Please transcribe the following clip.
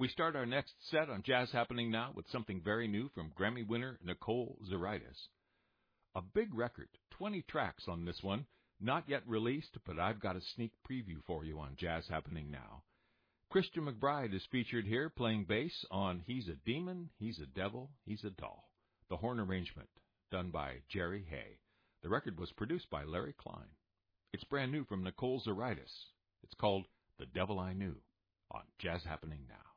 We start our next set on Jazz Happening Now with something very new from Grammy winner Nicole Zaritis. A big record, 20 tracks on this one, not yet released, but I've got a sneak preview for you on Jazz Happening Now. Christian McBride is featured here playing bass on He's a Demon, He's a Devil, He's a Doll. The horn arrangement done by Jerry Hay. The record was produced by Larry Klein. It's brand new from Nicole Zaritis. It's called The Devil I Knew on Jazz Happening Now.